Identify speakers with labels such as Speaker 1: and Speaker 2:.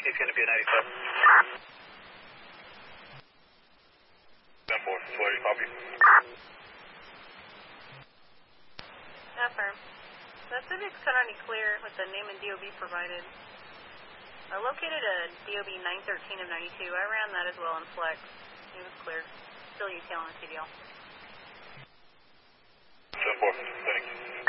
Speaker 1: traffic's going to be a 97. 10-4, Sweaty, copy.
Speaker 2: Affirm. The Civic's currently clear with the name and DOB provided. I located a DOB 913 of 92. I ran that as well in Flex. It was clear. Still UTL on the CDL.
Speaker 1: 10-4, thanks.